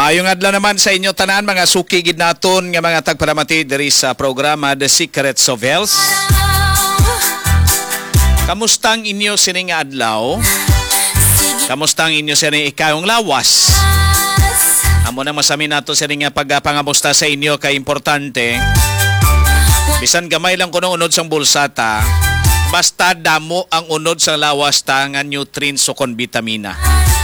Maayong adlaw naman sa inyo tanan mga suki gid naton nga mga tagparamati diri sa programa The Secrets of Health. Kamustang inyo sining adlaw? Kamustang inyo sining ikayong lawas? Amo nang masami nato sining pagpangamusta sa inyo kay importante. Bisan gamay lang kuno unod sang bulsata, basta damo ang unod sa lawas ta nga nutrients o kon vitamina.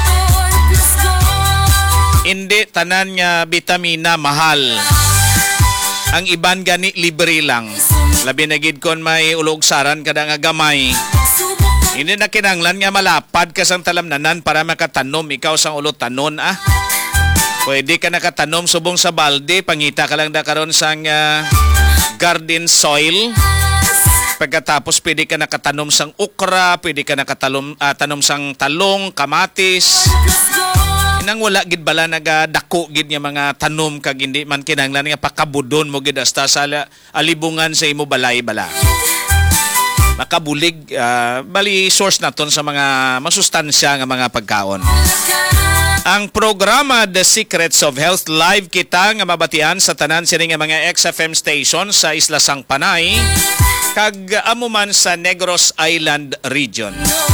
Hindi tanan nga vitamina mahal. Ang iban gani libre lang. Labi na gid kon may ulog saran kada nga gamay. Hindi na kinanglan nga malapad ka sang talamnanan para makatanom ikaw sang ulo tanon Pwede ka nakatanom subong sa balde, pangita ka lang da karon sang garden soil. Pagkatapos pwede ka nakatanom sang okra, pwede ka tanom sang talong, kamatis. Nang wala gid bala nagadako gid nga mga tanom kag hindi man kinahanglan nga pakabudon mo gid hasta sa alibungan sa imo balay bala. Makabulig bali source naton sa mga masustansya nga mga pagkaon. Ang programa The Secrets of Health live kita nga mabatian sa tanan sini nga mga XFM station sa Isla Sang Panay kag amo man sa Negros Island region.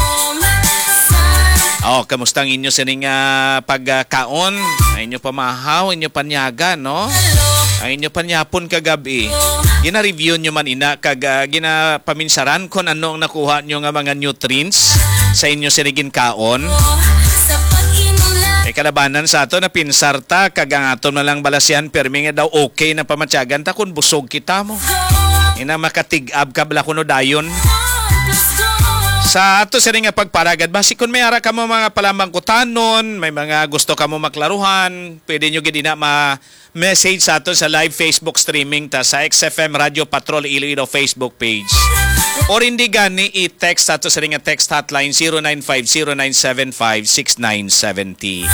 Kamustang inyo sining pagkaon? Ay inyo pamahaw, inyo panyaga, no? Ay inyo panyapon kagabi. Gina-review nyo man ina kag ginapaminsaran kung ano ang nakuha nyo nga mga nutrients sa inyo sinigin kaon. Kalabanan sa ato na pinsarta kag ang ato na lang balasyan permi nga daw okay na pamatyagan ta kung busog kita mo. Ina makatig-ab ka bala kuno dayon. Sa ato sining nga pagparagad, basi kung may ara ka mo mga palambang kutanon, may mga gusto ka mo maklaruhan, pwede nyo gid na ma-message sa ato sa live Facebook streaming ta sa XFM Radio Patrol Iloilo Facebook page. Or hindi gani i-text sa ato sining nga text hotline 0950-975-6970.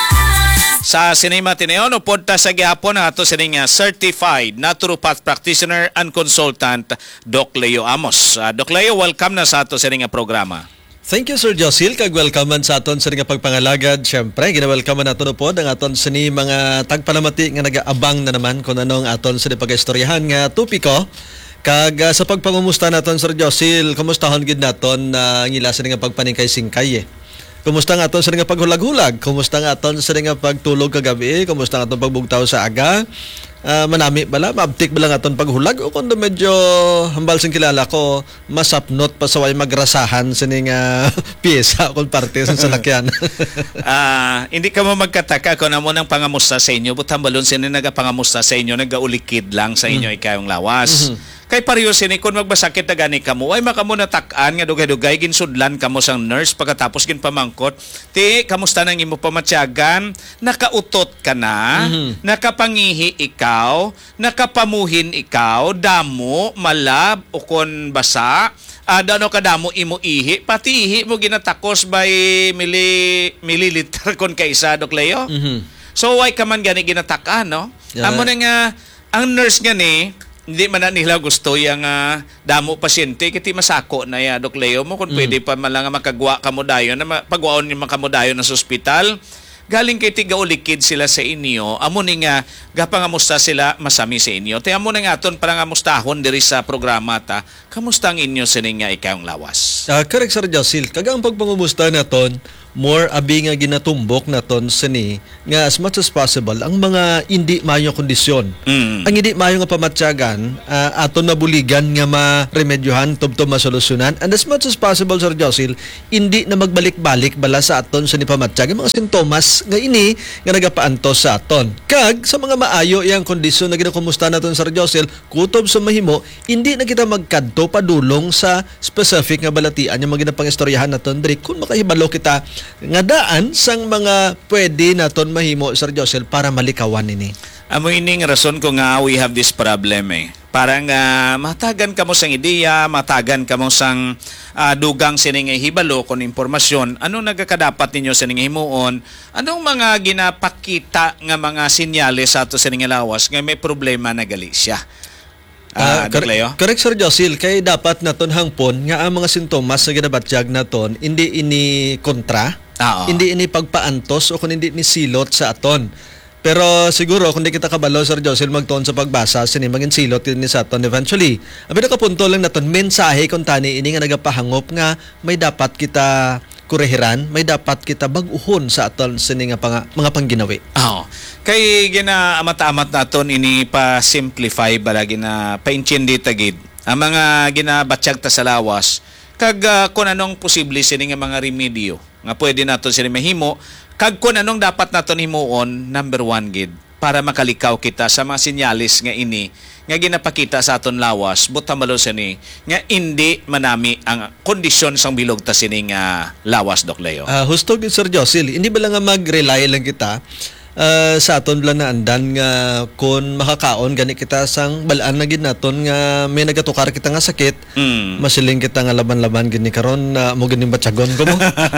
Sa sinema tineon, upod ta sa gihapon ang ato sining certified naturopath practitioner and consultant Doc Leo Amos. Doc Leo, welcome na sa ato sining programa. Thank you, Sir Josil. Kag welcome sa aton sa pagpangalagad. Siyempre, gina-welcome nato po ang aton sa mga tagpalamati nga nag-aabang na naman kung anong aton sa pag-istoryahan nga tupiko. Kag sa pagpangumusta naton, Sir Josil, kumustahon gid naton ngila sa nga pagpaningkay-singkay Kumusta nga aton sa nga paghulag-hulag? Kumusta nga aton sa nga pagtulog kagabi? Kumusta nga aton pagbugtaw sa aga? Manami bala, maabtik bala nga aton paghulag? O kung medyo hambal sing kilala ko, masapnot pa sa way magrasahan sa nga piyesa kung parte sa salakyan. Hindi ka mo magkataka kung amo nang pangamusta sa inyo, but hambalon sino nagapangamusta sa inyo, nagaulikid lang sa inyo ikayong lawas. Kay pareho sini kung magbasakit na gani kamo ay makamo natakan nga dugay-dugay ginsudlan kamo sang nurse pagkatapos gin pamangkot ti kamusta nang imo pamatyagan, nakautot ka na, nakapangihi ikaw, nakapamuhin ikaw, damo malab o kon basa dano ka damo imo ihi pati ihi mo ginatakos by milliliter kon kaysa, Doc Leo. So why ka man gani ginatakan, no? Amo na nga ang nurse gani hindi man na nila gusto yung damo pasyente kiti masako na ya, Doc Leo mo kung pwede pa man lang makagwa kamo dayon na pagwaon ni kamo dayon sa ospital galing kay tigaulikid sila sa inyo amo ni nga gapangamusta sila masami sa inyo te amo na nga aton parang amustahon diri sa programa ta kamusta ang inyo sining nga ikayong lawas. Correct, Sir Josil. Kagang pagpangumusta naton more abi nga ginatumbok naton sini nga as much as possible ang mga hindi maayong kondisyon. Ang hindi maayong nga pamatyagan aton nabuligan nga maremedyohan tubto masolusyonan and as much as possible, Sir Josil, hindi na magbalik-balik bala sa aton sa ni pamatyagan mga sintomas nga ini nga nagapaantos sa aton. Kag sa mga maayo yang kondisyon na ginakumusta naton, Sir Josil, kutob sa mahimo hindi na kita magkadto padulong sa specific nga balatian yung mga ginapangistoryahan naton diri kung makahibalo kita nga daan sang mga pwede naton mahimo, Sir Josel, para malikawan ini. Amo ini nga rason ko nga we have this problem Parang matagan kamo sang ideya, matagan kamo sang dugang sining hibalo kon impormasyon. Anong nagakadapat ninyo sining himuon? Anong mga ginapakita nga mga sinyales sa ato sining lawas nga may problema na gali siya? Correct, Sir Josil, kay dapat naton hangpon nga ang mga sintomas na ginabatyag naton hindi ini kontra, hindi ini pagpaantos o kung hindi ni silot sa aton. Pero siguro kung di kita kabalo Sir Josil magtuon sa pagbasa sini maging silot ni sa aton eventually. Ang pinakapunto lang naton mensahe kung tani ini nga nagapahangop nga may dapat kita kurehiran, may dapat kita bag-uhon sa aton sini nga mga pangginawi. Kay gina-amat-amat naton ini pa simplify balagi na paintindi tagid. Ang mga ginabatsyag ta sa lawas kag kung anong posible sini nga mga remedyo nga pwede naton sini mahimo. Kag kung anong dapat naton himuon, number 1 gid, para makalikaw kita sa mga sinyalis nga ini, nga ginapakita sa aton lawas, butamalo sini, nga hindi manami ang kondisyon sang bilog ta sini nga lawas, Doc Leo. Hustog Sir Josil, hindi ba lang nga mag-rely lang kita sa aton lang na andan nga kung makakaon gani kita sang balaan na gid naton nga may nagatukar kita nga sakit masiling kita nga laban-laban gini karon mo gini batyagon ko mo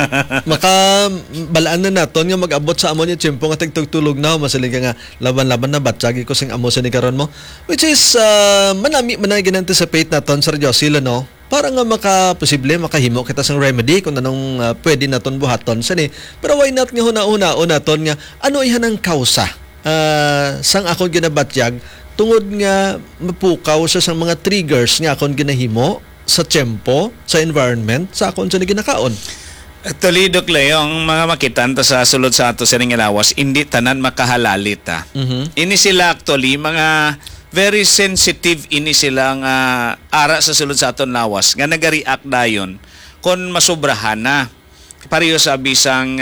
maka balaan na naton nga mag-abot sa amon yung tiyempo nga tagtugtulog na masiling ka nga laban-laban na batyagi ko sing amo sa ni karon mo which is manami ginanticipate naton Sir Josil no para nga posible makahimo kita sang remedy kung anong pwede naton buhaton sani. Pero why not nga huna-una naton nga ano ihan ang kausa sang akon ginabatyag tungod nga mapukaw sa sang mga triggers nga akon ginahimo sa tiyempo, sa environment, sa akon sa ginakaon. Actually, Doc Leo, ang mga makitan ta sa sulod sa ato sa lawas, hindi tanan makahalalit ha. Ini sila actually mga very sensitive ini silang ara sa sulod sa aton lawas nga nagareact dayon kon masubrahan na pareho sa bisang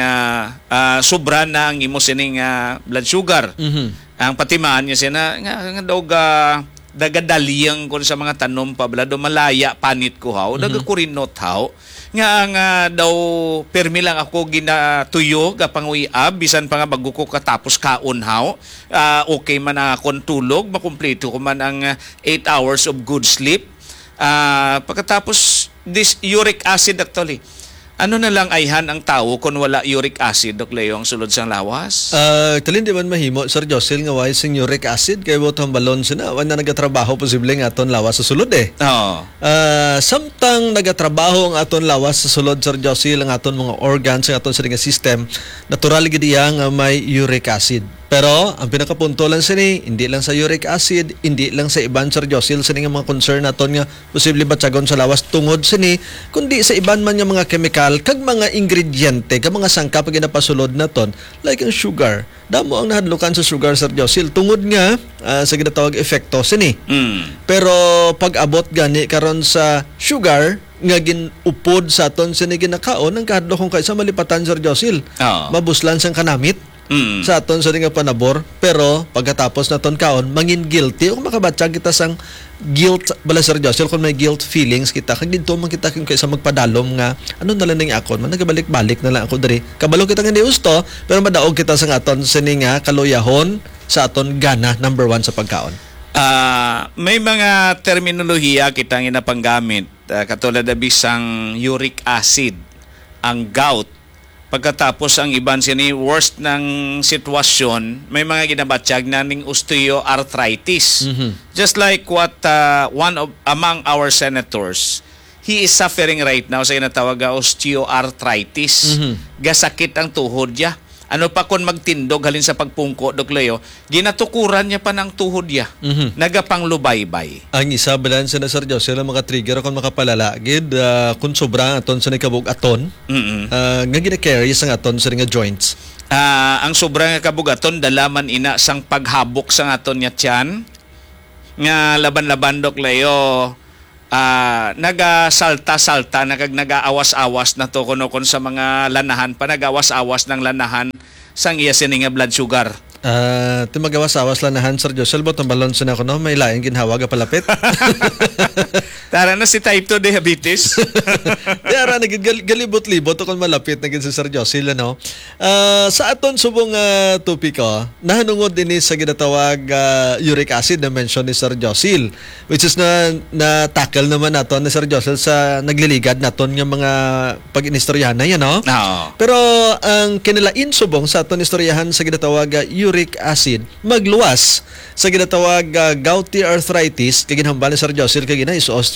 sobra na ang imo sining blood sugar. Ang patimaan niya sina nga daw dagadaliyang kon sa mga tanom pa bala do malaya panit ko haw dagakurinot haw nga daw permi lang ako ginatuyo ga panguyab bisan pa nga bago ko katapos kaon haw okay man akong tulog makumpleto ko man ang 8 hours of good sleep pagkatapos this uric acid actually ano na lang ayhan ang tao kung wala uric acid, Doc Leo, ang sulod sang lawas? Kalin di man mahimo, Sir Josil, nga why sing uric acid, kaya botong balon sina, wala na nagatrabaho, posible nga aton lawas sa sulod samtang nagatrabaho ang aton lawas sa sulod, Sir Josil, ang aton mga organs, ang aton sa system, natural gid nga may uric acid. Pero, ang pinakapunto lang sini, hindi lang sa uric acid, hindi lang sa iban, Sir Josil, sini nga mga concern naton nga posible batyagon sa lawas tungod sini, kundi sa iban man nga mga chemical, kag mga ingrediente, kag mga sangkap nga ginapasulod naton, like ang sugar. Damo ang nahadlukan sa sugar, Sir Josil, tungod nga sa ginatawag efekto sini. Pero, pag abot gani karon sa sugar, nga ginupod sa aton sini ginakaon, ang kahadlo kung kaysa malipatan, Sir Josil. Mabuslan sang kanamit. Sa aton sa nga panabor pero pagkatapos naton kaon mangin guilty o makabatyag kita sang guilt bala Sir Joshua kung may guilt feelings kita kag dito man kita kung kaysa magpadalom nga ano na lang ning akon man nagabalik-balik na lang ako diri kabalo kita nga di gusto pero madaog kita sang aton sini nga kaluyahon sa aton gana number 1 sa pagkaon. May mga terminolohiya kita nga napanggamit katulad na bisang uric acid, ang gout. Pagkatapos ang iban sini worst ng sitwasyon, may mga ginabatsyag na ning osteoarthritis. Just like what among our senators, he is suffering right now sa ginatawag osteoarthritis. Gasakit ang tuhod niya. Ano pa kung magtindog halin sa pagpungko, Doc Leo, ginatukuran niya pa ng tuhod niya. Nagapang lubaybay. Ang isa balansa na Sir Jose sila mga trigger kung makapalala gid kung sobra aton sa nikabog aton nga gina-carry sa aton sa nga joints. Ang sobra nga kabugaton dalaman ina sang paghabok sa aton nya tiyan nga laban-laban, Doc Leo. Nagasalta-salta nagaawas-awas na to kuno kon sa mga lanahan pa nagawas-awas ng lanahan sang iya sini nga blood sugar. Timagawas-awas lanahan Sir Josel bot balon sa nako no may laing ginhawa ga palapit. Tara na si type 2 diabetes. Tara galibot-libot kon malapit na gid si Sir Josel no. Sa aton subong topiko nahanungod din sa ginatawag uric acid na mention ni Sir Josel which is na tackle naman naton ni Sir Josel sa nagliligad naton nga mga pag-inistoryahan na yan no. Pero ang kinilain subong sa aton istoryahan sa ginatawag uric acid magluwas sa ginatawag gouty arthritis kay ginhambal ni Sir Josel kay gina is osteoarthritis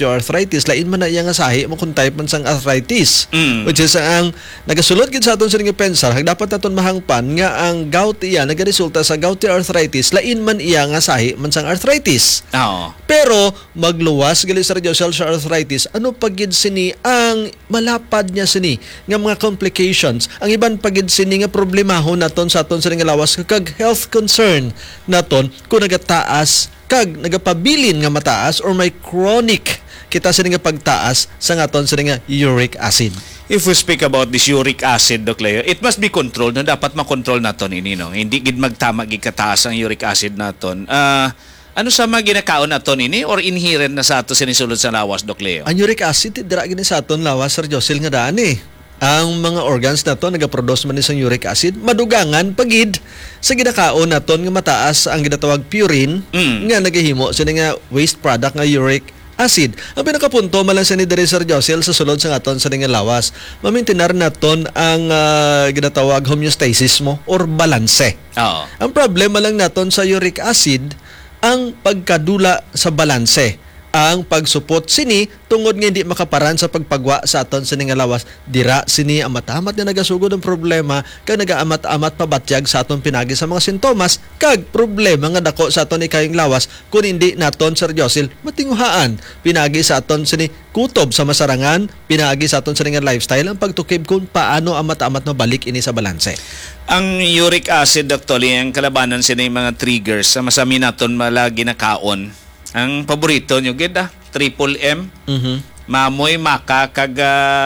osteoarthritis, lain man na iya nga sahi mo kung type man sang arthritis. Which is ang nagasulod gid sa aton sa nga pensar, dapat naton mahangpan nga ang gout iya nagaresulta sa gouty arthritis, lain man iya nga sahi man sang arthritis. Oo. Pero magluwas gali sa Sir arthritis, ano pagid sini ang malapad niya sini nga mga complications, ang iban pagid sini nga problemahon naton sa aton sa nga lawas kag health concern naton kung nagataas kag nagapabilin nga mataas or may chronic kita sa nga pagtaas sa aton sa nga uric acid. If we speak about this uric acid, Doc Leo, it must be controlled. No? Dapat makontrol naton ini, no? Hindi gid magtama gid kataas ang uric acid naton. Ano sa mga ginakaon naton ini or inherent na sa ato sinisulod sa lawas, Doc Leo? Ang uric acid dira gini sa aton lawas, Sir Josel, nga daan ang mga organs nato nagaproduce man isang uric acid, madugangan pagid sa ginakaon naton nga mataas ang ginatawag purine nga nagahimo sa nga waste product nga uric acid. Ang pinakapunto malang sa ni diri Sir Josel sa sulod sa aton sa nga lawas, mamintinar naton ang ginatawag homeostasis mo or balanse. Oo. Ang problema lang naton sa uric acid ang pagkadula sa balanse, ang pagsupot sini tungod nga hindi makaparan sa pagpagwa sa aton sa nga lawas, dira sini ang matamat nga nagasugod ang problema kag nagaamat-amat pabatyag sa aton pinagi sa mga sintomas kag problema nga dako sa aton ikayong lawas kung hindi naton, Sir Josil, matinguhaan pinagi sa aton sini kutob sa masarangan, pinagi sa aton sa nga lifestyle ang pagtukib kung paano amat-amat na balik ini sa balanse. Ang uric acid, actually, ang kalabanan sila yung mga triggers sa masami naton malagi na kaon. Ang paborito nyo, gida, triple M, mamoy, maka, kag,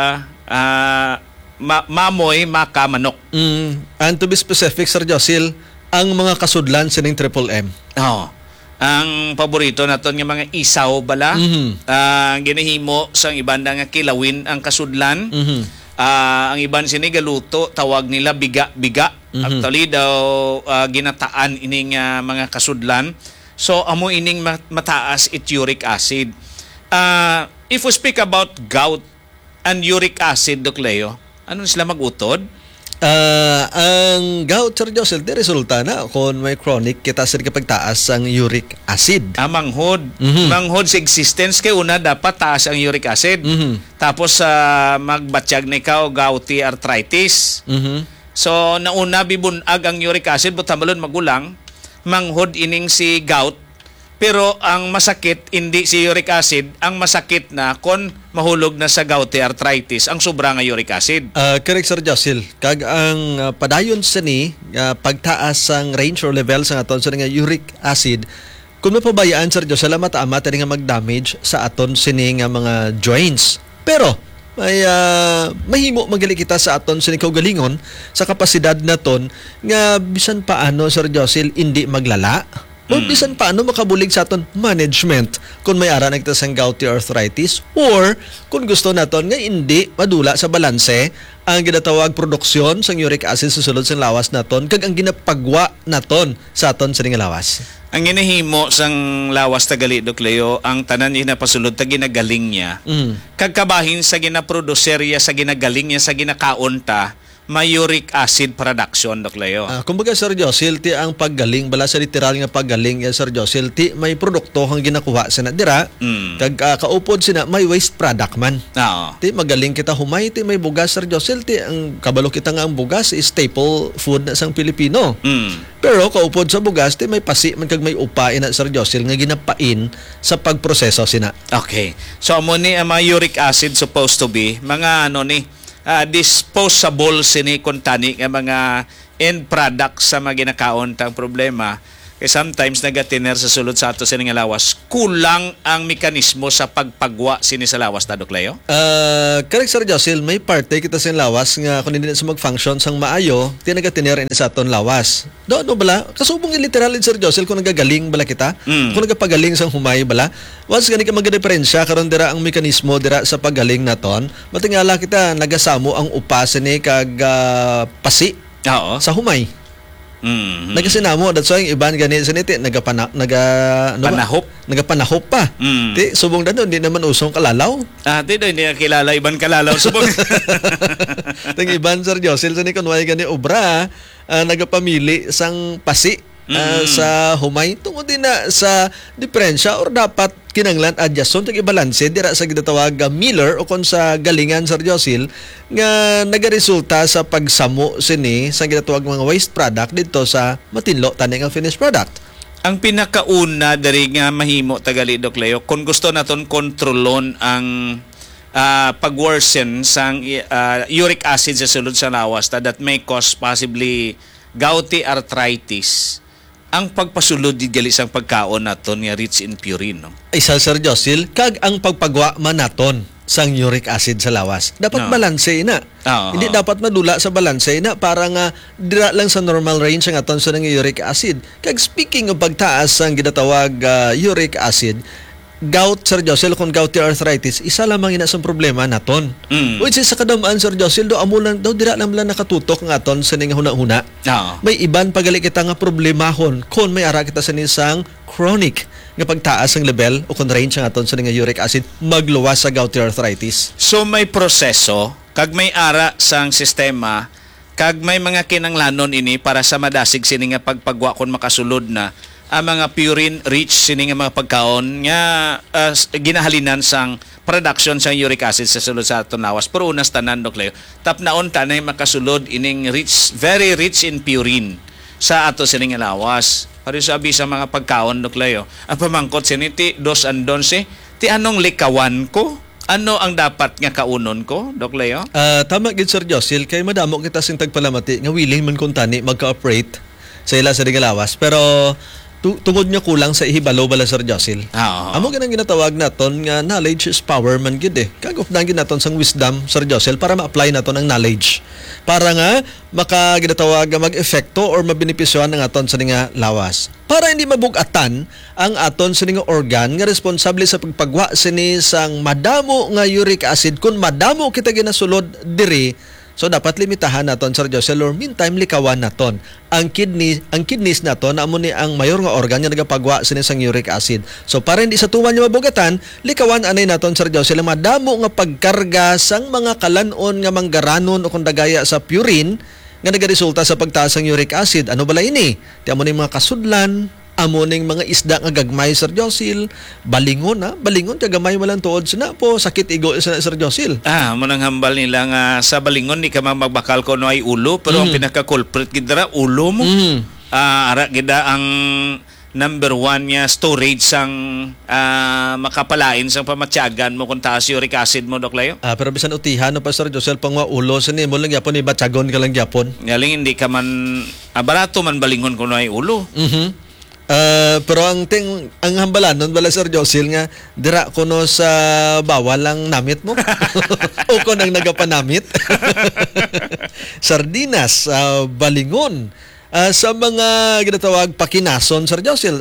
mamoy, maka, manok. And to be specific, Sir Josil, ang mga kasudlan sining triple M. Oo. Ang paborito naton nga mga isaw bala, ginahimo sa ibanda nga kilawin ang kasudlan. Ang iban sinigaluto, tawag nila biga-biga. Actually daw ginataan ining mga kasudlan. So amo ining mataas it uric acid. If we speak about gout and uric acid, Doc Leo, ano sila magutod? Ang gout, Sir Josel, di resulta na kung may chronic kita sa pagtaas ang uric acid. Manghod. Manghod sa existence kay una dapat taas ang uric acid. Tapos magbatsyag na ikaw gouty arthritis. So nauna bibunag ang uric acid but tamalon magulang manghod ining si gout. Pero ang masakit hindi si uric acid, ang masakit na kon mahulog na sa gouty arthritis ang sobra nga uric acid. Correct, Sir Josil. Kag ang padayon sa ni pagtaas ang range or level sa aton sa nga uric acid, kung mapabayaan, Sir Josil, amat-amat nga mag-damage sa aton sini nga mga joints. Pero may mahimo magali kita sa aton sa kaugalingon sa kapasidad naton nga bisan paano, Sir Josil, hindi maglala. O bisan paano makabulig sa aton management kung may ara nagta sang gouty arthritis or kung gusto naton nga hindi madula sa balanse ang ginatawag produksyon sang uric acid sa sulod sang lawas naton kag ang ginapagwa naton sa aton sa nga lawas. Ang ginahimo sang lawas tagali, Doc Leo, ang tanan niya napasulod ta ginagaling niya. Kag kabahin sa ginaproduserya sa ginagaling niya sa ginakaon ta, may uric acid production, Doc Leo. Kumbaga, Sir Josil, ti ang paggaling, bala sa literal nga paggaling, Sir Josil, ti may produkto kang ginakuha sina dira, kag kaupod sina, may waste product man. Ti magaling kita humay, ti may bugas, Sir Josil, ti ang kabalo kita nga ang bugas is staple food na sang Pilipino. Pero kaupod sa bugas, ti may pasi man kag may upain na, Sir Josil, nga ginapain sa pagproseso sina. Okay. So, amo ni ang mga uric acid supposed to be, mga ano ni, disposable sini kontani nga mga end products sa mga ginakaon tang problema. Kaya sometimes nagatiner sa sulod sa ato sini nga lawas, kulang ang mekanismo sa pagpagwa sini sa lawas na, Doc Leo? Correct, Sir Josil, may parte kita sa lawas nga kung hindi na sa mag-function sang maayo, ti nagatiner sa aton lawas. Do ano bala? Kasubong literal, Sir Josil, kung nagagaling bala kita, kung nagapagaling sang humay bala, once gani ka magadiferensya karon dira ang mekanismo dira sa pagaling naton, matingala kita nagasamo ang upas ni kag pasi sa humay. Nagasinamo, that's why iban gani siniti nagapanahop pa. Ti subong danon di naman usong kalalaw. Ti do hindi kilala iban kalalaw subong. Tang iban, Sir Josil, sini kun way gani obra nagapamili sang pasi sa humay tungod din na sa diferensya or dapat kinanglan adjustment ug ibalanse dira sa ginatawag nga Miller o kon sa galingan Sir Josil nga nagaresulta sa pagsamo sini sa ginatawag mga waste product dito sa matinlo tani nga finished product. Ang pinakauna dari nga mahimo tagali Doc Leo, kung gusto naton kontrolon ang pag-worsen sang uric acid sa sulod sa lawas that may cause possibly gouty arthritis, ang pagpasulod di gali sang pagkaon naton nga rich in purine, no? Isa Sir Josil, kag ang pagpagwa man naton sang uric acid sa lawas. Dapat balanse na. Hindi dapat madula sa balanse na para nga dira lang sa normal range ang aton sa ng uric acid. Kag speaking of pagtaas sang ginatawag uric acid, gout, Sir Josil, kung gouty arthritis, isa lamang ina sa problema naton. Which is sa kadamaan, Sir Josil, do amo lang daw dira lang nakatutok nga aton sa ning huna-huna. May iban pagali kita nga problemahon kung may ara kita sa nisang chronic nga pagtaas ang level o kung range ang aton sa ning uric acid magluwas sa gouty arthritis. So may proseso kag may ara sang sistema kag may mga kinanglanon ini para sa madasig sini nga pagpagwa kon makasulod na ang mga purine rich sini nga mga pagkaon nga ginahalinan sang production sang uric acid sa sulod sa aton lawas. Pero unas tanan Doc Leo, tapnaon tanay makasulod ining rich, very rich in purine sa ato sini nga lawas. Para sabi sa mga pagkaon Doc Leo, ang pamangkot sini ti dos andon ti anong likawan ko? Ano ang dapat nga kaunon ko, Doc Leo? Tama gid Sir Josil, kay madamo kita sing tagpalamati nga willing man kun tani magka-operate sa ila sa digalawas, pero tungod niya kulang sa ihibalo bala Sir Josil. Amo ganang ginatawag naton nga knowledge is power man gid eh. Kag of nang naton sang wisdom Sir Josil para ma-apply naton ang knowledge. Para nga ginatawag nga mag-epekto or mabenepisyohan ang aton sa nga lawas. Para hindi mabugatan ang aton sa nga organ nga responsable sa pagpagwa sini sang madamo nga uric acid kun madamo kita ginasulod diri. So dapat limitahan naton Sir Josil or meantime likawan naton ang kidneys naton amo ni ang mayor nga organ nga nagapagwa sini sang uric acid. So para hindi sa tuwan niya mabugatan, likawan anay naton Sir Josil ang madamo nga pagkarga sang mga kalanon nga manggaranon o kung dagaya sa purine nga nagaresulta sa pagtaas sang uric acid. Ano bala ini? Ti amo ni mga kasudlan, amo ning mga isda nga gagmay Sir Josil, balingon balingon kay gamay walang tuod sina po sakit igo sa Sir Josil. Mo nang hambal nila nga sa balingon ni ka magbakal ko no ay ulo, pero ang pinaka-culprit gid dira ulo mo. Ara gid ang number one nga storage sang makapalain sang pamatyagan mo kung taas uric acid mo Doc Leo. Pero bisan utihan no pa Sir Josil pang ulo sini mo lang gyapon ibatyagon ka lang gyapon. Ngaling hindi ka man barato man balingon kuno ay ulo. Pero ang hambalanon bala Sir Josil nga dira kuno sa bawal lang namit mo o ko nang nagapanamit. Sardinas, balingon, sa mga ginatawag pakinason Sir Josil,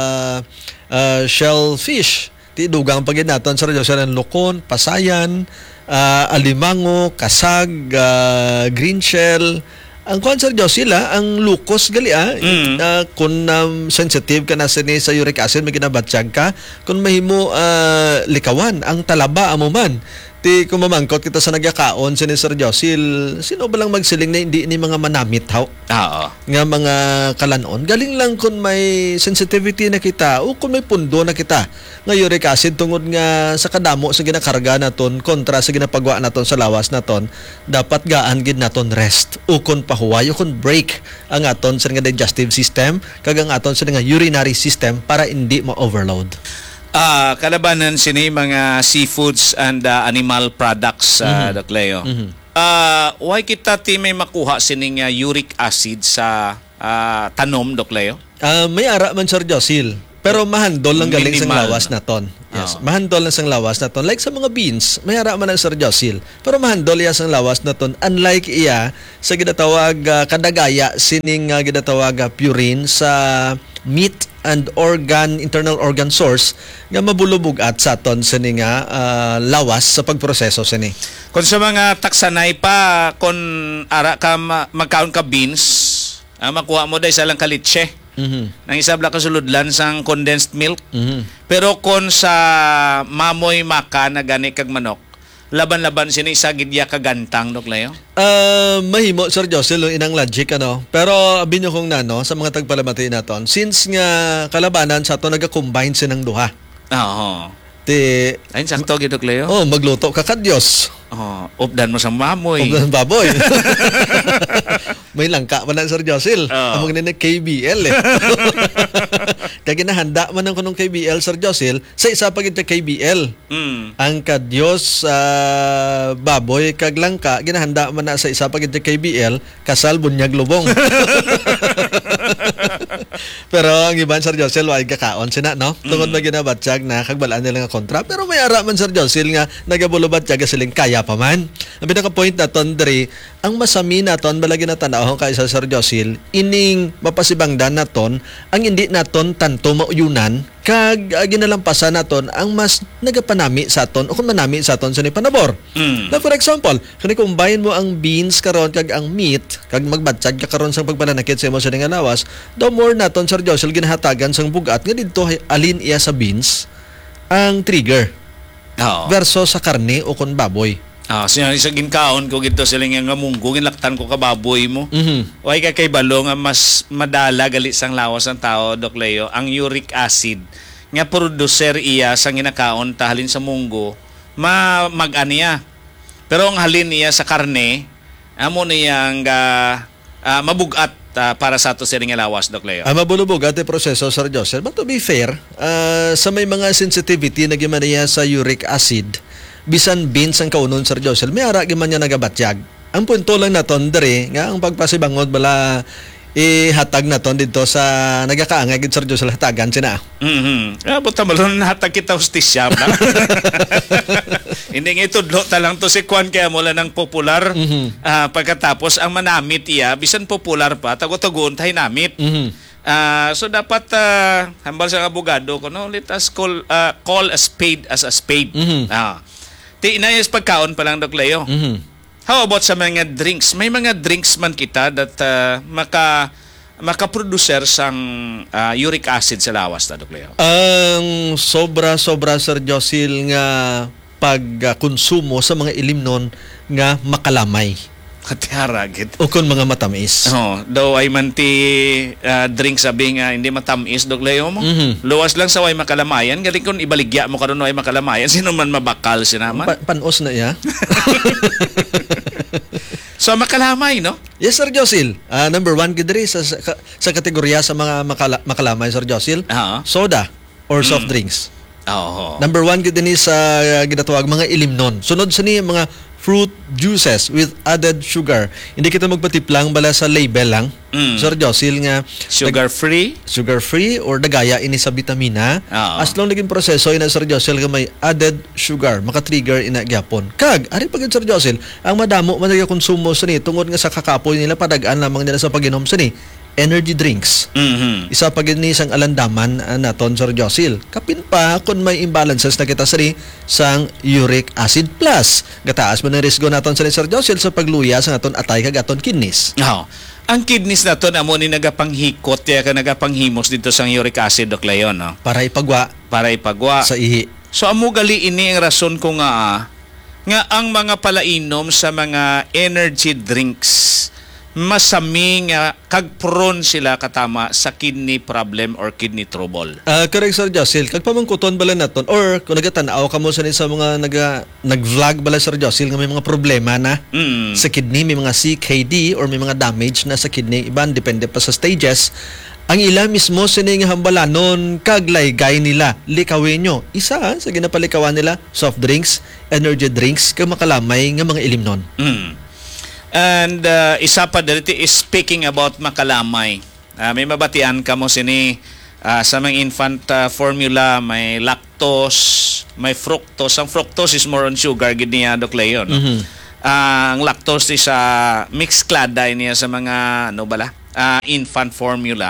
shellfish, ti dugang paginaton Sir Josil ang lukon, pasayan, alimango, kasag, green shell. Ang kwan Sir Josil, ang lukos gali kung sensitive ka na sa uric acid may ginabatsyag ka, kung mahimo likawan ang talaba amo man. Ti kung mamangkot kita sa nagyakaon si Sir Josil, sino ba lang magsiling na hindi ni mga manamit nga mga kalanon. Galing lang kung may sensitivity na kita o kung may pundo na kita nga uric acid tungod nga sa kadamo sa ginakarga naton kontra sa ginapagwa naton sa lawas naton, dapat gaan gid naton rest o kung pahuway o kung break ang aton sa nga digestive system kag ang aton sa nga urinary system para hindi ma-overload. Kalabanan sini mga seafoods and animal products Doc Leo. Why kita ti may makuha sining uric acid sa tanom Doc Leo? May ara man Sir Josil, pero mahandol lang galing sang lawas naton. Yes, mahandol lang sang lawas naton. Like sa mga beans, may ara man ang Sir Josil, pero mahandol iya sang lawas naton. Unlike iya sa ginatawag kadagaya sining ginatawag purine sa meat and internal organ source nga mabulubog at sa aton sini nga lawas sa pagproseso sini. Kung sa mga taksanay pa kung ara ka magkaon ka beans, makuha mo dai sa lang kalitse. Nang isa bla kasuludlan sang condensed milk. Pero kung sa mamoy maka na gani kag manok, laban-laban sini sa gidya kagantang Doc Leo? Mahimo Sir Josil inang logic pero abin nyo kung sa mga tagpalamati naton, since nga kalabanan sa ato naga-combine sinang duha. Oo. Ti Ayun, sakto gid Leo. magluto ka kadyos. Updan mo sa mamoy. Ng baboy. May langka man na Sir Josil. Among nina KBL eh. Kaya ginahanda man ang kunong KBL Sir Josil sa isa pa gid KBL. Ang kadyos baboy kag langka ginahanda man na sa isa pa gid KBL kasal bunyag lubong. Pero ang iban Sir Josil way kakaon sina no. Tungod na ginabatsyag na kagbalaan nila nga kontra pero may ara man Sir Josil nga nagabulubatsyag siling kaya pa man. Ang pinaka point naton diri ang masami naton balagi na tanawon kay sa Sir Josil ining mapasibangdan naton ang hindi naton tanto mauyunan kag ginalampasan naton ang mas nagapanami sa aton o kung manami sa aton sa ni panabor. Now, for example, kung combine mo ang beans karon kag ang meat kag magbatsyag ka karon sang pagpananakit sa imo sa nga lawas, the more naton Sir Josil ginahatagan sang bugat nga didto alin iya sa beans ang trigger versus sa karne o kon baboy. Siya isa ginkaon ko gito sila nga munggo ginlaktan ko ka baboy mo. Way ka kay balo nga mas madala gali sang lawas ang tao Doc Leo ang uric acid nga producer iya sa ginakaon ta halin sa munggo mag-aniya. Pero ang halin niya sa karne amo niyang mabugat para sa ato sila nga lawas Doc Leo. Mabulubog ate proseso Sir Joseph. But to be fair, sa may mga sensitivity na gimaniya sa uric acid bisan beans ang kaunon Sir Josel may ara giman niya nagabatyag. Ang punto lang naton diri nga ang pagpasibangod bala ihatag naton dito sa nagakaangay gid Sir Josel hatagan sina. Buta malon hatag kita hustisya na. Hindi nga itudlo ta lang to si Kwan kaya mula ng popular pagkatapos ang manamit iya bisan popular pa tago-tagoon tay namit. So dapat hambal sa abogado ko no let us call a spade as a spade. Ti inayos pagkaon pa lang Doc Leo. How about sa mga drinks? May mga drinks man kita that maka-producer sang uric acid sa lawas ta Doc Leo. Ang sobra Sir Josil nga pagkonsumo sa mga ilimnon nga makalamay. Katiharagit. O kung mga matamis. Daw ay man ti drink sabi nga hindi matamis Doc Leo mo. Luwas lang sa way makalamayan. Galing kung ibaligya mo karon way makalamayan. Sino man mabakal sinaman? Panos na iya. So makalamay no? Yes Sir Josil. Number 1 gidri sa kategorya sa mga makalamay Sir Josil. Soda or soft drinks. Number 1 gid ni sa ginatawag mga ilimnon. Sunod sa ni mga fruit juices with added sugar. Hindi kita magpatiplang bala sa label lang. Sir Josil nga sugar-free or dagaya ini sa vitamina. As long naging proseso ina Sir Josil nga may added sugar, maka-trigger ina gyapon. Kag ari pagid Sir Josil, ang madamo man konsumo sa ni tungod nga sa kakapoy nila padagaan lamang nila sa paginom sa ni energy drinks. Isa pa gid ni sang alandaman naton Sir Josil. Kapin pa kung may imbalances na kita sari sang uric acid plus. Gataas man ang risgo naton sa Sir Josil sa pagluya sa aton atay kag aton kidneys. Ang kidneys naton amo ni nagapanghikot ya ka nagapanghimos dito sang uric acid Doc Leo no. Para ipagwa sa ihi. So amo gali ini ang rason ko nga ang mga palainom sa mga energy drinks masami nga kag prone sila katama sa kidney problem or kidney trouble. Correct Sir Josil. Kag pamangkuton bala naton or kung nagatanaw ka mo sa mga nag-vlog bala Sir Josil nga may mga problema na sa kidney, may mga CKD or may mga damage na sa kidney. Iban depende pa sa stages. Ang ila mismo sini nga hambalanon kag laygay nila likawin nyo. Isa sa ginapalikawan nila soft drinks, energy drinks kag makalamay nga mga ilimnon. And isa pa dito is speaking about makalamay. May mabatian ka mo sini sa mga infant formula may lactose, may fructose. Ang fructose is more on sugar gid niya Doc Leo no. Ang lactose is mixed clada niya sa mga infant formula.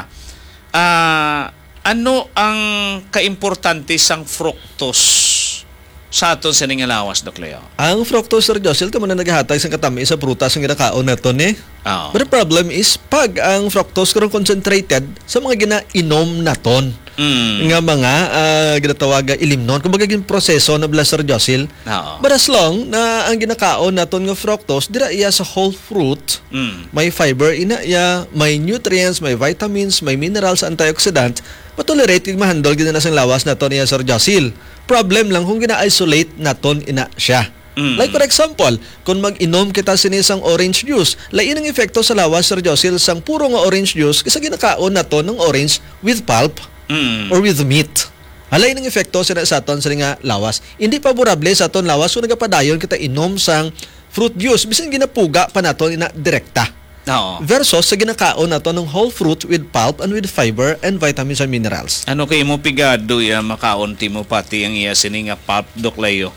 Ano ang kaimportante sang fructose sa aton sa nga lawas Doc Leo? Ang fructose Sir Josil tamo na naghatag sa katami sa prutas ang ginakaon naton But the problem is pag ang fructose karon concentrated sa mga ginainom naton. nga mga ginatawag ilimnon kumbaga yung proseso na bala Sir Josil. But as long na ang ginakaon naton nga fructose dira iya sa whole fruit, may fiber ina iya, may nutrients, may vitamins, may minerals, antioxidant, matolerate kag mahandol gid na sang lawas naton iya Sir Josil. Problem lang kung gina-isolate naton ina siya. Like for example, kung mag-inom kita sinisang orange juice, lain ang epekto sa lawas Sir Josil sang puro nga orange juice kasi ginakaon naton ng orange with pulp or with meat. Halay ng epekto sa aton sa nga lawas. Hindi favorable sa aton lawas kung nagapadayon kita inom sang fruit juice bisan ginapuga pa naton ina direkta. Versus sa ginakaon nato ng whole fruit with pulp and with fiber and vitamins and minerals. Ano kay mo pigado ya makaunti mo pati ang iya sini nga pulp doklayo.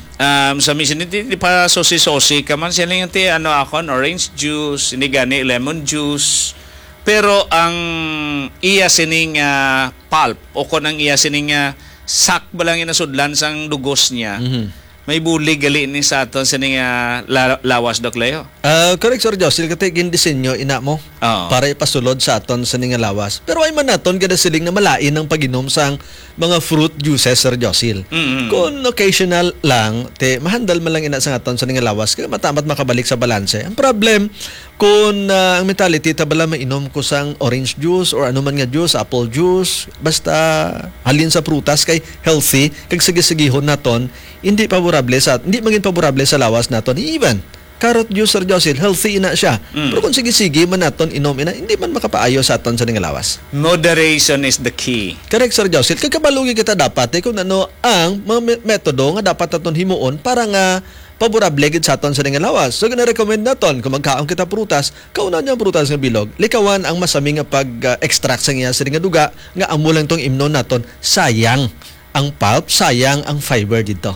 Sa misin di pa sosi-sosi ka man sila nga ti ano akon orange juice, ini gani lemon juice. Pero ang iya sining pulp o kon ang iya sining sak balang inasudlan sang dugos niya. May bulig gali ni sa aton sining lawas doklayo. Correct Sir Josil kati gindisenyo ina mo para ipasulod sa aton sining lawas. Pero ay man naton kada siling na malain ng pag-inom sang mga fruit juices Sir Josil. Kung occasional lang te mahandal man lang ina sa aton sining lawas kaya matamat makabalik sa balanse. Ang problem kung ang mentality tabala mainom ko sang orange juice or ano man nga juice, apple juice, basta halin sa prutas kay healthy kag sige-sigihon naton hindi maging favorable sa lawas naton. Even carrot juice Sir Josil, healthy ina siya. Pero kung sige-sige man naton inom ina, hindi man makapaayo sa aton sa nga lawas. Moderation is the key. Correct Sir Josil. Kakabalugi kita dapat kung ano ang mga metodo nga dapat naton himuon para nga favorable gid sa aton sa nga lawas. So gina-recommend naton kung magkaon kita prutas, kaunan niya prutas nga bilog. Likawan ang masami nga pag-extract sa nga nga duga nga amo lang tong imnon naton. Sayang ang pulp, sayang ang fiber dito.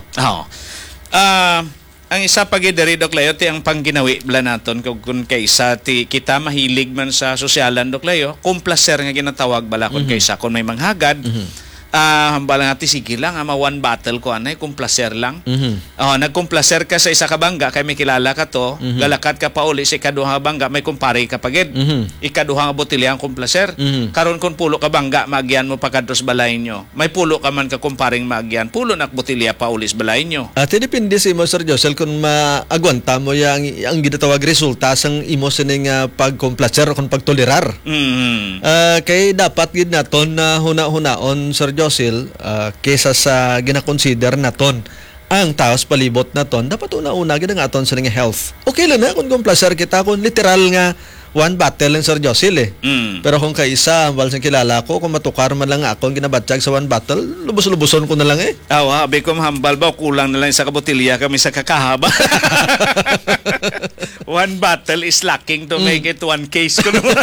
Ang isa pagidari doklayo ti ang pangginawi bla naton kung kaysa ti kita mahilig man sa sosyalan doklayo, complacer nga ginatawag bala kun kaysa kun may manghagad. Hambala nga ti sige lang ama one battle ko anay complacer lang. Nagcomplacer ka sa isa ka bangga kay may kilala ka to, galakat ka pa uli sa ikaduha nga bangga may kumpare ka pagid. Ikaduha nga botelya ang complacer. Karon kun pulo ka bangga magyan mo pagkadtos balay nyo. May pulo ka man ka kumparing magyan, pulo nak botelya pa ulis balay nyo. At depende sa imo Sir Josel kung maagwanta mo yang ang ginatawag resulta sang imo sining pagcomplacer kung pagtolerar. Kay dapat gid naton na huna-hunaon Sir Josil, kesa sa gina-consider naton ang taos palibot naton, dapat una-una gid ang aton sa nga health. Okay lang na kung complacer kita kung literal nga one battle lang Sir Josil Pero kung kaisa, wal sang kilala ko, kung matukar man lang akong ginabatsyag sa one battle, lubos-luboson ko na lang abi ko mahambal ba, kulang na lang sa kabotilya kami sa kakahaba. One battle is lacking to make it one case ko naman.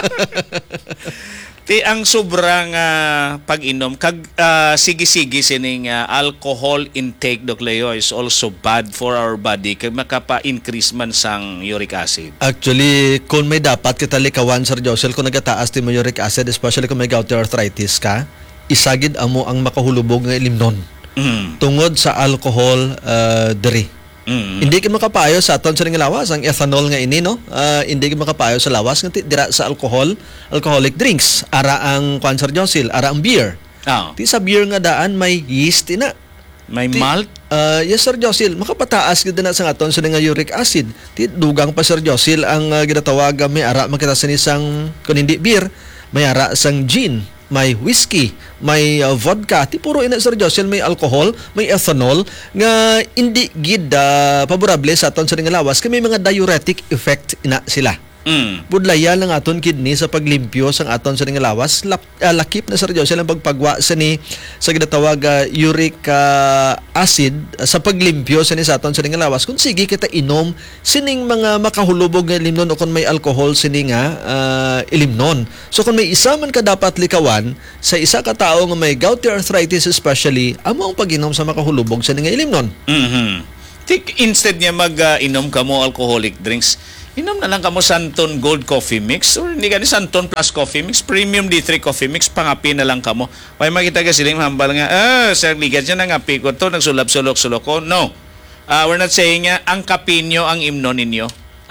Ti ang sobrang pag-inom kag sige-sige sining alcohol intake doklayo is also bad for our body kag makapa-increase man sang uric acid. Actually, kung may dapat kita likawan Sir Josel kung nagataas ti mo uric acid, especially kung may gouty arthritis ka, isagid amo ang makahulubog nga ilimnon. Tungod sa alcohol diri. Hindi ka makapayo sa aton sa nga lawas ang ethanol nga ini no. Hindi ka makapayo sa lawas nga dira sa alcoholic drinks ara ang Sir Josil, ara ang beer. Ti sa beer nga daan may yeast ina. May malt? Yes Sir Josil, makapataas gid na sa aton sa nga uric acid. Ti dugang pa Sir Josil ang ginatawag may ara makita sa nisang kun hindi beer, may ara sang gin, may whiskey, may vodka, ti puro ina Sir Josil, may alcohol, may ethanol nga hindi gid favorable sa aton sa nga lawas kay may mga diuretic effect ina sila. Budlaya lang aton kidney sa paglimpyo sang aton sa nga lawas. Lakip na Sir Josil ang pagpagwa sa ni sa ginatawag uric acid sa paglimpyo sa ni sa aton sa nga lawas. Kung sige kita inom sining mga makahulubog nga ilimnon o kung may alcohol sini nga ilimnon. So kung may isa man ka dapat likawan sa isa ka tao nga may gouty arthritis especially, amo ang pag-inom sa makahulubog sa nga ilimnon. Instead niya mag-inom ka mo alcoholic drinks, inom na lang kamo Santon Gold Coffee Mix or hindi ka ni Santon Plus Coffee Mix, Premium D3 Coffee Mix, pangapi na lang kamo. May makita ka siling hambal nga, Sir Ligan siya nangapi ko to, nagsulab-sulok-sulok ko. No, we're not saying nga, ang kapi nyo ang imno ninyo.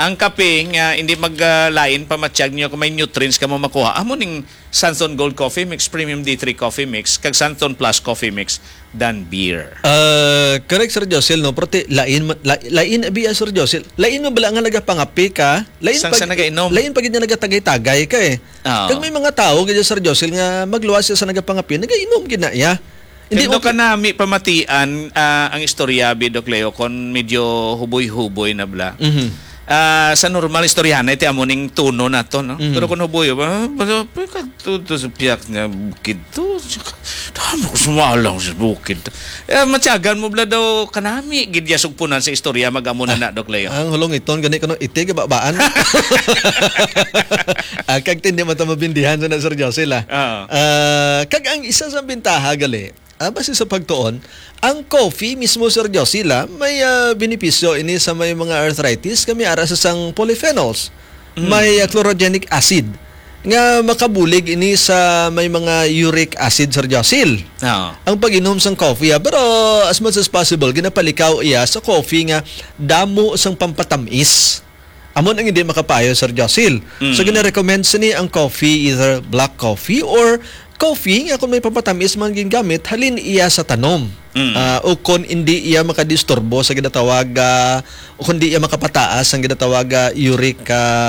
Ang kape nga hindi maglain pamatsyag niyo kung may nutrients ka mo makuha. Amo ning Santon Gold Coffee Mix, Premium D3 Coffee Mix, kag Santon Plus Coffee Mix than beer. Correct, Sir Josel, no? Pero lain abiya, Sir Josel. Lain mo bala nga nagapangapi ka? Lain Sang sa nagainom. Lain pag niya nagatagay-tagay ka eh. Oo. Kag may mga tao, ganyan, Sir Josel, nga magluwas siya sa nagapangapi, nagainom ginaya. Hindi mo ka nami pamatian ang istorya Bidok Leo kon medyo huboy-huboy na bla. Sa normal istoryahan iti amo ning tuno na to no. Pero kun huboy ba to sa piyak nga bukid to. Damo ko sumalang sa bukid. Matyagan mo bla daw kanami gid yasog punan sa istorya magamo na Dok Leo. Ang hulong iton gani kuno iti babaan. Kag tindi man ta mabindihan na Sir Josel kag ang isa sa bintaha gali base sa pagtuon, ang coffee mismo, Sir Josila, may benepisyo ini sa may mga arthritis kami ara sa sang polyphenols. May chlorogenic acid nga makabulig ini sa may mga uric acid, Sir Josil. Ang pag-inom sang coffee, pero as much as possible, ginapalikaw iya sa coffee nga damo sang pampatamis. Amon ang hindi makapayo, Sir Josil. So, gina-recommend sa ni ang coffee, either black coffee or coffee nga kung may papatamis man gingamit halin iya sa tanom. O kung hindi iya makadisturbo sa ginatawag o kung hindi iya makapataas ang ginatawag uric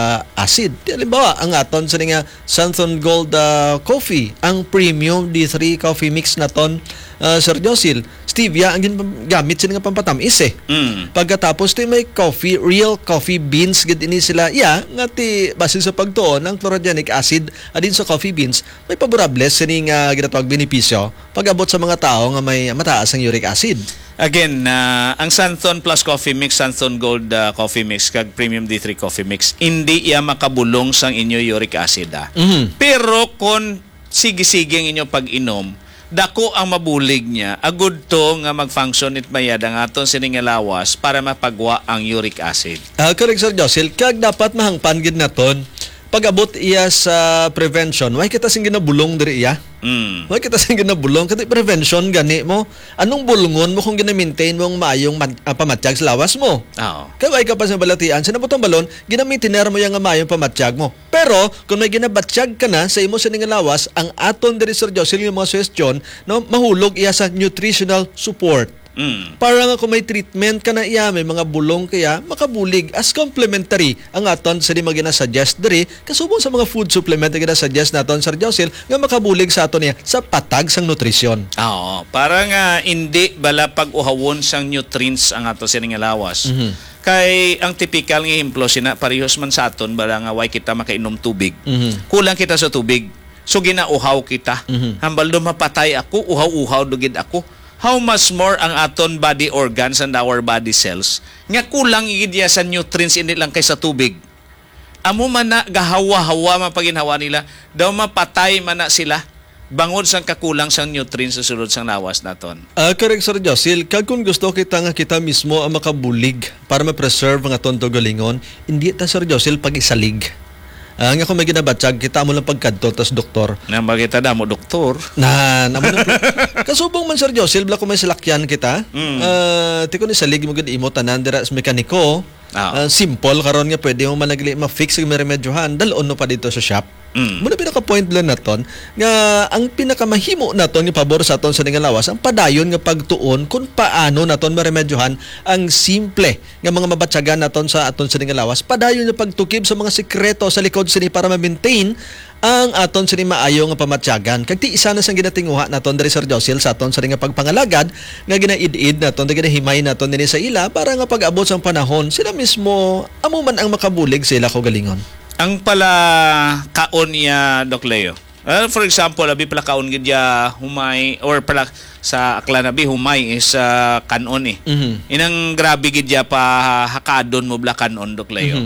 acid. Halimbawa, ang aton sa nga Santon Gold coffee, ang premium D3 coffee mix naton, Sir Josil, stevia ang gamit sila nga pampatamis eh. Pagkatapos ti may coffee, real coffee beans gid ini sila nga ti base sa pagtuon ng chlorogenic acid adin sa coffee beans may favorables sini nga ginatawag benepisyo pag-abot sa mga tao nga may mataas ang uric acid. Again, ang Santon Plus Coffee Mix, Santon Gold Coffee Mix, kag Premium D3 Coffee Mix, hindi iya makabulong sang inyo uric acid. Pero kung sige-sige ang inyo pag-inom, dako ang mabulig niya, agud to nga mag-function it mayad ang aton siningalawas para mapagwa ang uric acid. Correct, Sir Josil. Kag dapat mahangpan gid naton pag-abot iya sa prevention, why kita sing ginabulong diri iya? Why kita sing ginabulong? Kasi prevention gani mo. Anong bulungon mo kung gina-maintain mo ang maayong pamatsyag sa lawas mo? Kaya why ka pa sa balatian, sa nabutang balon, gina-maintainer mo yung maayong pamatsyag mo. Pero, kung may ginabatsyag ka na sa imo sa lawas, ang aton diri, Sir Josil, yung mga suggestion, no, mahulog iya sa nutritional support. Para nga kung may treatment ka na iya, may mga bulong kaya, makabulig as complementary ang aton sa di magina-suggest diri, kasubong sa mga food supplement na gina-suggest naton, Sir Josil, nga makabulig sa aton niya sa patag sang nutrisyon. Para nga hindi bala pag-uhawon sang nutrients ang ato siningalawas. Kay ang typical nga himplo sina parehas man sa aton bala nga way kita makainom tubig. Kulang kita sa tubig. So ginauhaw kita. Hambal do mapatay ako, uhaw-uhaw dugid ako. How much more ang aton body organs and our body cells nga kulang igidya sa nutrients hindi lang kay sa tubig. Amo man na gahawa-hawa mapaginhawa nila, daw mapatay man na sila bangod sang kakulang sang nutrients sa sulod sang lawas naton. Correct, Sir Josil. Kag kung gusto kita nga kita mismo ang makabulig para ma-preserve ang aton tugalingon, hindi ta, Sir Josil, pag-isalig. Nga kung may ginabatsyag, kita mo lang pagkadto, tas doktor. Nang bagita na mo, doktor. Kasubong man, Sir Josil, bala kung may salakyan kita, ti ko ni salig mo gud imo tanan dira sa mekaniko, simple, karon nga pwede mo managli, ma-fix ang meremedyohan, dalon no pa dito sa shop. Muna pinaka-point lang naton, nga ang pinakamahimo naton nga pabor sa aton sa ningalawas, ang padayon nga pagtuon kung paano naton maremedyohan ang simple nga mga mabatsyagan naton sa aton sa ningalawas, padayon nga pagtukib sa mga sikreto sa likod sini para ma-maintain ang aton sini maayo nga pamatsyagan. Kag ti isa na sang ginatinguha naton diri, Sir Josil, sa aton sa nga pagpangalagad nga ginaid-id naton, ginahimay naton dinhi sa ila para nga pag-abot sang panahon sila mismo amo man ang makabulig sila ko galingon. Ang pala kaon niya, Doc Leo. For example, abi pala kaon gid ya humay or pala sa akla nabi humay is kanon eh. Inang grabe gid ya pa hakadon mo bla kanon, Doc Leo.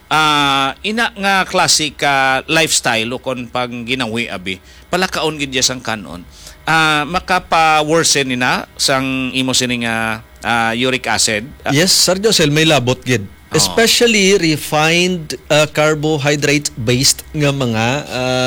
Ina nga classic lifestyle o kon pag ginawi abi pala kaon gid ya sang kanon. Makapa-worsen nina sang imo sini nga uric acid. Yes, Sir Josel, may labot gid. Especially refined carbohydrate based nga mga